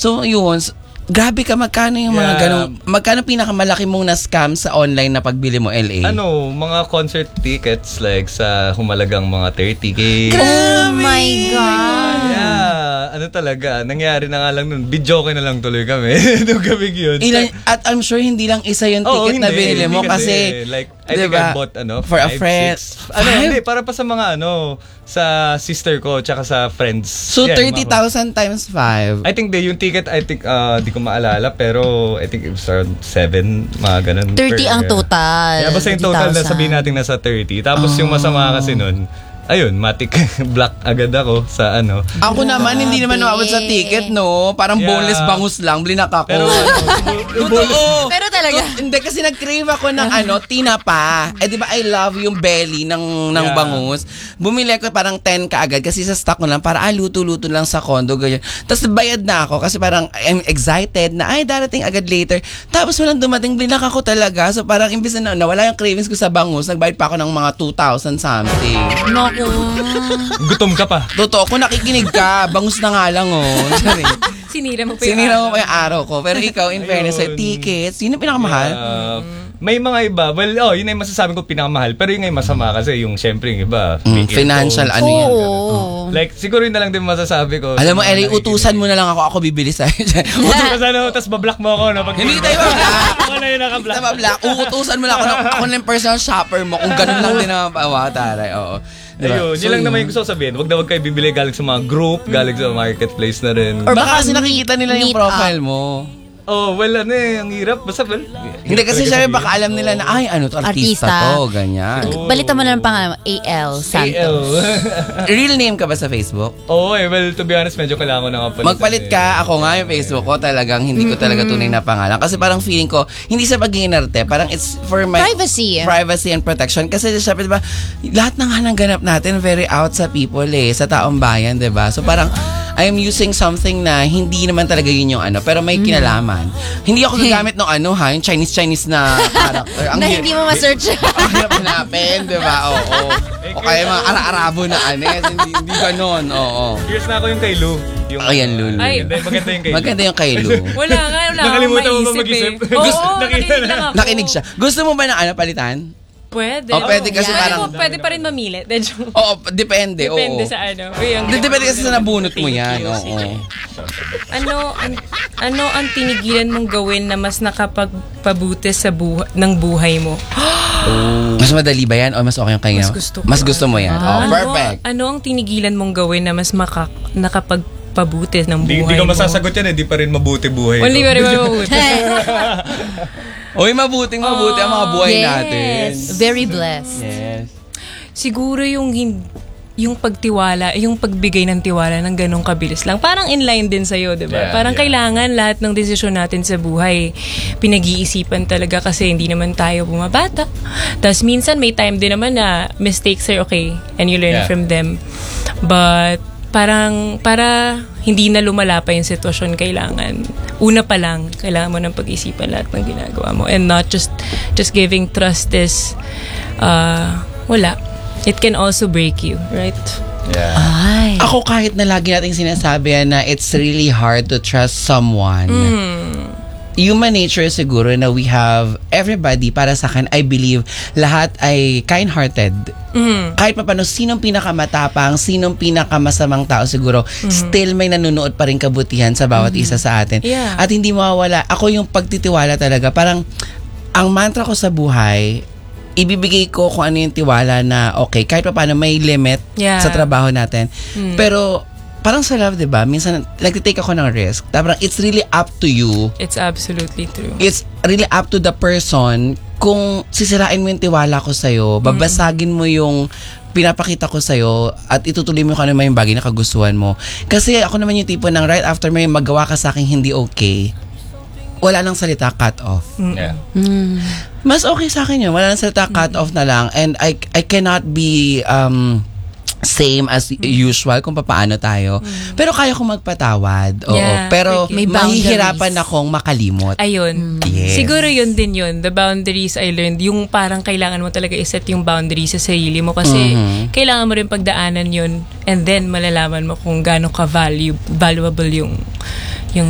So, yun. Grabe ka, magkano yung mga ganong, magkano pinakamalaki mong na-scam sa online na pagbili mo, LA? Mga concert tickets like sa humalagang mga 30K. Oh my God! Yeah, talaga, nangyari na nga lang nun. Bidyoke na lang tuloy kami. Nung gabi yun. At I'm sure hindi lang isa yung ticket na binili mo kasi like, I think I bought, for a 5, friend. 6. Hindi, para pa sa mga, sa sister ko, tsaka sa friends. So, 30,000 times 5. I think yung ticket, di ko maalala, pero I think it was around 7, mga ganun. 30 ang total. Yeah, basta yung total na sabihin natin nasa 30. Tapos yung masama kasi nun, ayun, matik black agad ako sa Ako naman, hindi naman umabot sa ticket, no? Parang boneless bangus lang, blinak ako. Pero totoo. Pero talaga. Hindi, kasi nag-crave ako ng tinapa. Di ba I love yung belly ng bangus. Bumili ko parang 10 kaagad kasi sa stock ko lang para luto-luto lang sa condo, ganyan. Tapos bayad na ako kasi parang I'm excited na darating agad later. Tapos walang dumating, blinak ako talaga. So parang imbis na nawala yung cravings ko sa bangus, nagbayad pa ako ng mga 2,000 something. Naku. Gutom ka pa. Totoo, kung nakikinig ka, bangus na nga lang, Sinira mo pa yung araw ko. Pero ikaw, in fairness, sa tickets, yun ang pinakamahal? May mga iba, yun ay masasabi ko pinakamahal. Pero yung ay masama kasi yung syempre yung iba. Financial, yan. Like, siguro yun na lang din masasabi ko. Alam mo, Ellie, utusan mo na lang ako bibili sa'yo. Tapos bablock mo ako. Hindi tayo bablock. Ako na yung nakablock. Bablock. Uutusan mo lang ako na yung personal shopper mo. Kung ganun lang din naman taray. Oo. Ayun, yun lang naman yung gusto ko sabihin. Huwag na huwag kayo bibili galing sa mga group, galing sa marketplace na rin. Or baka kasi nakikita nila yung profile mo. Ang hirap. Basta, hindi kasi syempre baka alam nila na, artista to, ganyan. Balita mo na ng pangalan, AL Santos. Real name ka ba sa Facebook? To be honest, medyo kailangan ko na nga pala. Magpalit ka, ako nga yung Facebook ko, talagang hindi ko talaga tunay na pangalan. Kasi parang feeling ko, hindi sa pag-iinarte, parang it's for my privacy and protection. Kasi syempre, diba, lahat ng ganap natin, very out sa people sa taong bayan, diba? So parang, I'm using something na hindi naman talaga yun yung pero may kinalaman. Hindi ako gagamit ng yung Chinese na character. Na hindi mo ma-search. Ang hirap hanapin, di ba? Oo. O kaya mga Arabo na hindi ganon. Oo. Here's na ako yung kay Lou. Ayan, Lulu. Maganda yung kay Lou. Wala Nakalimutan mo ba mag-isip? Nakinig siya. Gusto mo ba na palitan? Pwede. Pwede kasi parang... Pwede pa rin mamili. Depende. Depende sa Depende kasi sa nabunot mo yan. Ano ang tinigilan mong gawin na mas nakapagpabuti ng buhay mo? Mas madali ba yan? O mas okay yung kanya? Mas gusto mo yan. Perfect. Ano ang tinigilan mong gawin na mas nakapagpabuti ng buhay mo? Hindi ko masasagot yan. Hindi pa rin mabuti buhay. Hindi pa rin mabuti. Mabuting ang mga buhay natin. Very blessed. Yes. Siguro yung pagtiwala, yung pagbigay ng tiwala ng ganong kabilis lang. Parang in line din sa'yo, di ba? Parang kailangan lahat ng desisyon natin sa buhay pinag-iisipan talaga kasi hindi naman tayo bumabata. Tapos minsan may time din naman na mistakes are okay and you learn from them. But para hindi na lumala pa yung sitwasyon, una pa lang, kailangan mo ng pag-isipan lahat ng ginagawa mo and not just giving trust is it can also break you, right? Yeah. Ako kahit na lagi nating sinasabi na it's really hard to trust someone. Human nature siguro na we have everybody, para sa akin, I believe lahat ay kind-hearted. Kahit pa paano, sinong pinakamatapang, sinong pinakamasamang tao siguro, still may nanonood pa rin kabutihan sa bawat isa sa atin. At hindi mawawala. Ako yung pagtitiwala talaga. Parang, ang mantra ko sa buhay, ibibigay ko kung ano yung tiwala na okay, kahit pa paano may limit sa trabaho natin. Pero, parang sa love, diba? Minsan, nag-take ako ng risk. Parang, it's really up to you. It's absolutely true. It's really up to the person kung sisirain mo yung tiwala ko sa'yo, babasagin mo yung pinapakita ko sa'yo at itutuloy mo kung ano yung bagay na kagustuhan mo. Kasi ako naman yung tipo ng right after may magawa ka sa akin hindi okay, wala nang salita, cut off. Mas okay sa akin yun. Wala nang salita, cut off na lang. And I cannot be same as usual kung paano tayo. Pero kaya kong magpatawad. Pero mahihirapan akong makalimot. Ayun. Yes. Siguro yun din yun. The boundaries I learned. Yung parang kailangan mo talaga iset yung boundaries sa sarili mo kasi kailangan mo rin pagdaanan yun and then malalaman mo kung gaano ka valuable yung